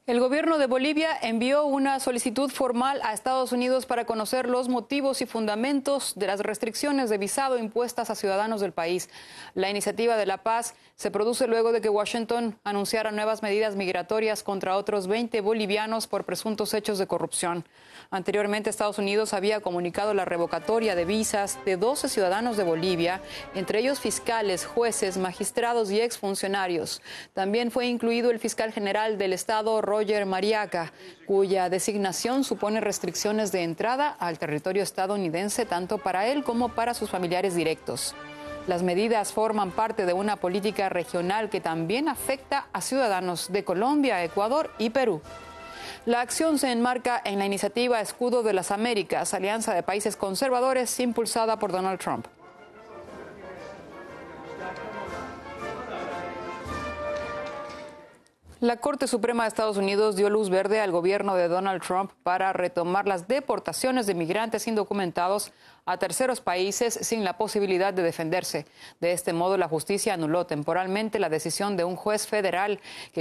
El gobierno de Bolivia envió una solicitud formal a Estados Unidos para conocer los motivos y fundamentos de las restricciones de visado impuestas a ciudadanos del país. La iniciativa de la paz se produce luego de que Washington anunciara nuevas medidas migratorias contra otros 20 bolivianos por presuntos hechos de corrupción. Anteriormente, Estados Unidos había comunicado la revocatoria de visas de 12 ciudadanos de Bolivia, entre ellos fiscales, jueces, magistrados y exfuncionarios. También fue incluido el fiscal general del estado, Roger Mariaca, cuya designación supone restricciones de entrada al territorio estadounidense tanto para él como para sus familiares directos. Las medidas forman parte de una política regional que también afecta a ciudadanos de Colombia, Ecuador y Perú. La acción se enmarca en la iniciativa Escudo de las Américas, alianza de países conservadores impulsada por Donald Trump. La Corte Suprema de Estados Unidos dio luz verde al gobierno de Donald Trump para retomar las deportaciones de migrantes indocumentados a terceros países sin la posibilidad de defenderse. De este modo, la justicia anuló temporalmente la decisión de un juez federal que